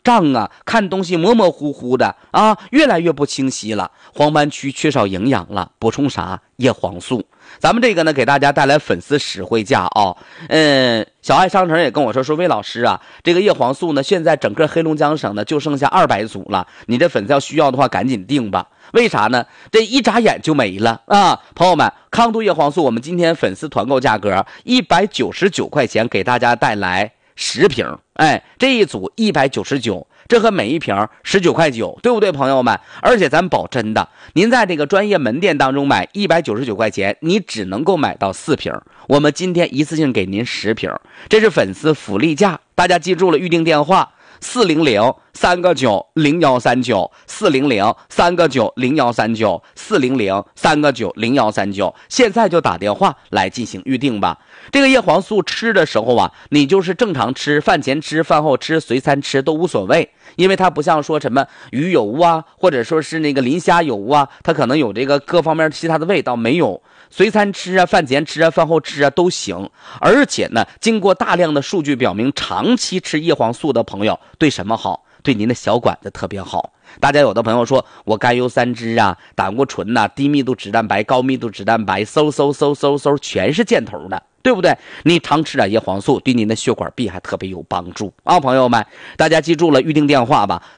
胀啊，看东西模模糊糊的啊，越来越不清晰了。黄斑区缺少营养了，补充啥？叶黄素。咱们这个呢，给大家带来粉丝实惠价啊。小爱商城也跟我说魏老师啊，这个叶黄素呢，现在整个黑龙江省呢就剩下200组了，你这粉丝要需要的话，赶紧订吧。为啥呢？这一眨眼就没了啊！朋友们，康度叶黄素，我们今天粉丝团购价格199块钱，给大家带来10瓶，这一组199，这和每一瓶19.9块，对不对，朋友们？而且咱保真的，您在这个专业门店当中买199块钱，你只能够买到4瓶，我们今天一次性给您10瓶，这是粉丝福利价，大家记住了，预定电话400-3个9-0139，400-3个9-0139，400-3个9-0139，现在就打电话来进行预定吧。这个叶黄素吃的时候啊，你就是正常吃，饭前吃，饭后吃，随餐吃都无所谓，因为它不像说什么鱼油啊，或者说是那个磷虾油啊，它可能有这个各方面其他的味道，没有。随餐吃啊，饭前吃啊，饭后吃啊都行。而且呢，经过大量的数据表明，长期吃叶黄素的朋友对什么好？对您的小管子特别好。大家有的朋友说我甘油三酯啊，胆固醇呐，低密度脂蛋白、高密度脂蛋白，嗖全是箭头的，对不对？你常吃点叶黄素，对您的血管壁还特别有帮助啊，朋友们，大家记住了，预定电话吧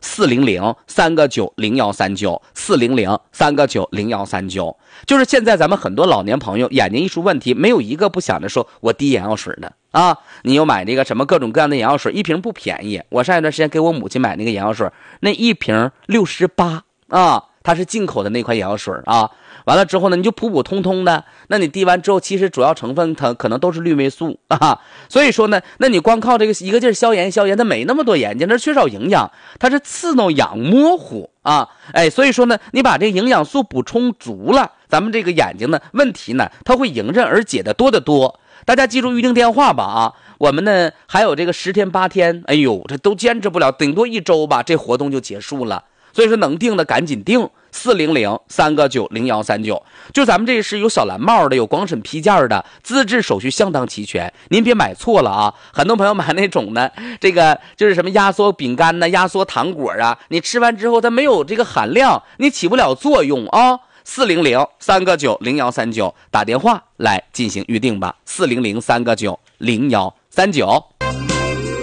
，400-3个9-0139，400-3个9-0139。就是现在咱们很多老年朋友眼睛一出问题，没有一个不想着说我滴眼药水的啊。你又买这个什么各种各样的眼药水，一瓶不便宜。我上一段时间给我母亲买那个眼药水，那一瓶68啊，它是进口的那款眼药水啊。完了之后呢，你就普普通通的，那你滴完之后，其实主要成分它可能都是氯霉素啊。所以说呢，那你光靠这个一个劲儿消炎，它没那么多眼睛，它缺少营养，它是刺挠痒模糊啊。所以说呢，你把这个营养素补充足了，咱们这个眼睛呢问题呢，它会迎刃而解的多得多。大家记住预定电话吧啊！我们呢还有这个10天8天，哎呦，这都坚持不了，顶多1周吧，这活动就结束了。所以说能定的赶紧定，400-3个9-0139。就咱们这是有小蓝帽的，有光审批件的，资质手续相当齐全，您别买错了啊！很多朋友买那种呢，这个就是什么压缩饼干呢、压缩糖果啊，你吃完之后它没有这个含量，你起不了作用啊。400-3个9-0139，打电话来进行预定吧，400-3个9-0139。